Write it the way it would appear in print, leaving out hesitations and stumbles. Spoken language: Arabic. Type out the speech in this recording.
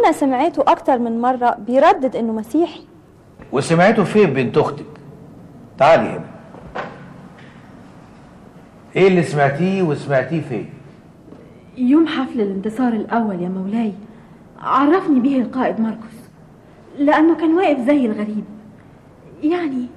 أنا سمعته أكتر من مرة بيردد إنه مسيحي. وسمعته فين بنت أختك؟ تعالي هنا. إيه اللي سمعتيه وسمعتيه فين؟ يوم حفل الانتصار الأول يا مولاي، عرفني به القائد ماركوس، لأنه كان واقف زي الغريب، يعني